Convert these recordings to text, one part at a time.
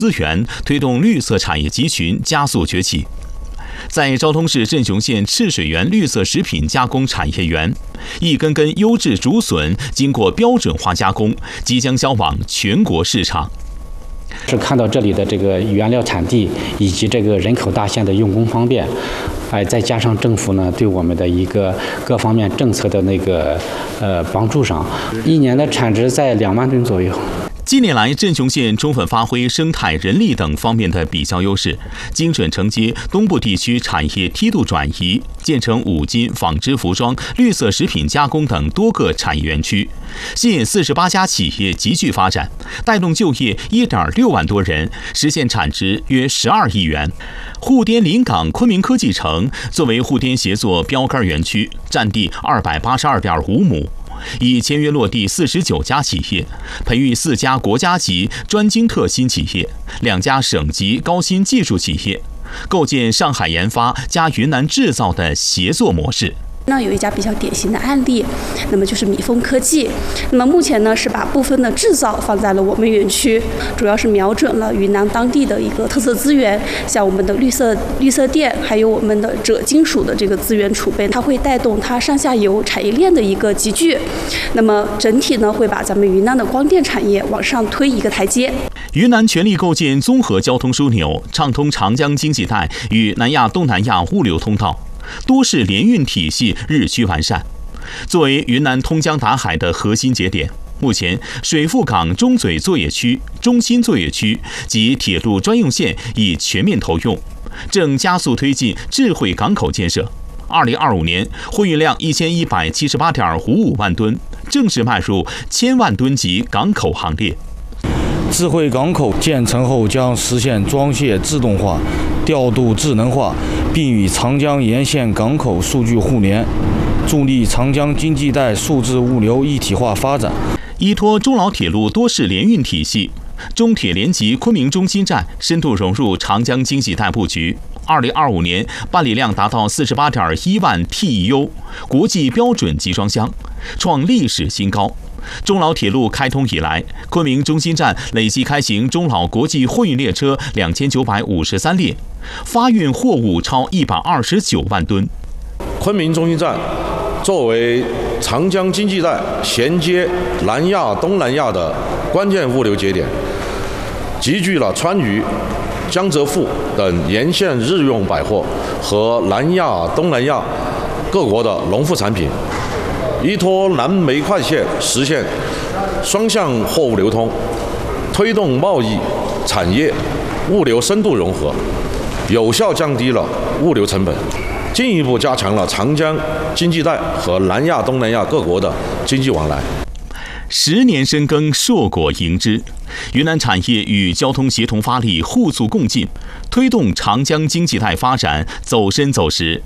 资源，推动绿色产业集群加速崛起。在昭通市镇雄县赤水园绿色食品加工产业园，一根根优质竹笋经过标准化加工，即将销往全国市场。 是看到这里的这个原料产地以及这个人口大县的用工方便，再加上政府呢对我们的一个各方面政策的那个帮助上，一年的产值在2万吨左右。 近年来，镇雄县充分发挥生态、人力等方面的比较优势，精准承接东部地区产业梯度转移，建成五金、纺织服装、绿色食品加工等多个产业园区，吸引48家企业集聚发展，带动就业1.6万多人，实现产值约12亿元。沪滇临港昆明科技城作为沪滇协作标杆园区，占地282.5亩。已签约落地49家企业，培育4家国家级专精特新企业，2家省级高新技术企业，构建上海研发加云南制造的协作模式。 那有一家比较典型的案例，那么就是米丰科技。那么目前呢是把部分的制造放在了我们园区，主要是瞄准了云南当地的一个特色资源，像我们的绿色电，还有我们的锗金属的这个资源储备，它会带动它上下游产业链的一个集聚。那么整体呢会把咱们云南的光电产业往上推一个台阶。 云南全力构建综合交通枢纽，畅通长江经济带与南亚、东南亚物流通道。多式联运体系日趋完善。作为云南通江达海的核心节点，目前水富港中嘴作业区、中心作业区及铁路专用线已全面投用，正加速推进智慧港口建设。2025年货运量1178.55万吨，正式迈入1000万吨级港口行列。 智慧港口建成后将实现装卸自动化、调度智能化，并与长江沿线港口数据互联，助力长江经济带数字物流一体化发展。 依托中老铁路多式联运体系，中铁联集昆明中心站深度融入长江经济带布局。2025年办理量达到48.1万 TEU， 国际标准集装箱，创历史新高。中老铁路开通以来，昆明中心站累计开行中老国际货运列车2953列，发运货物超129万吨。 昆明中心站作为长江经济带衔接南亚、东南亚的关键物流节点，集聚了川渝、江浙沪等沿线日用百货和南亚、东南亚各国的农副产品，依托南煤快线实现双向货物流通，推动贸易、产业、物流深度融合，有效降低了物流成本，进一步加强了长江经济带和南亚、东南亚各国的经济往来。 10年深耕，硕果迎之。云南产业与交通协同发力，互促共进，推动长江经济带发展走深走实。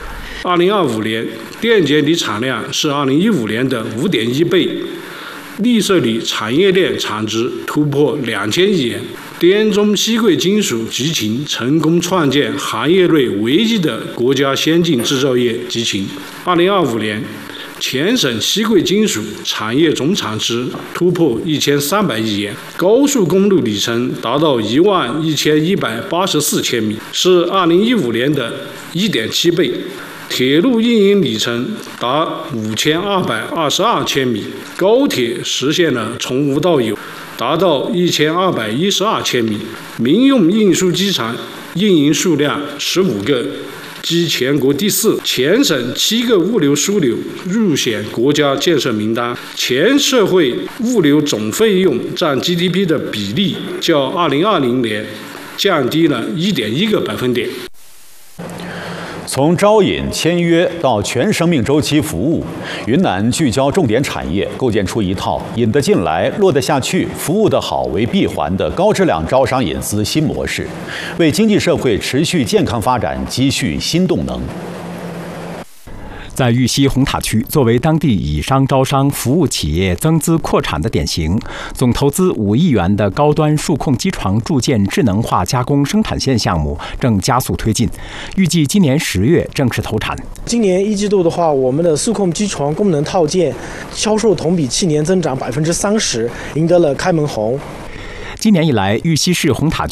2025年电解锂产量是2015年的5.1倍，绿色锂产业链产值突破2000亿元。滇中稀贵金属集群成功创建行业内唯一的国家先进制造业集群。2025年，全省稀贵金属产业总产值突破1300亿元，高速公路里程达到11184千米，是2015年的1.7倍。铁路运营里程达5222千米，高铁实现了从无到有，达到1212千米，民用运输机场运营数量15个，居全国第4，全省7个物流枢纽入选国家建设名单，全社会物流总费用占 GDP 的比例较2020年降低了1.1个百分点。 从招引、签约到全生命周期服务，云南聚焦重点产业，构建出一套引得进来、落得下去、服务得好为闭环的高质量招商引资新模式，为经济社会持续健康发展积蓄新动能。 在玉溪红塔区，作为当地以商招商服务企业增资扩产的典型，总投资5亿元的高端数控机床铸件智能化加工生产线项目正加速推进，预计今年10月正式投产。 今年1季度的话，我们的数控机床功能套件销售同比去年增长30%，赢得了开门红。 今年以来，玉溪市红塔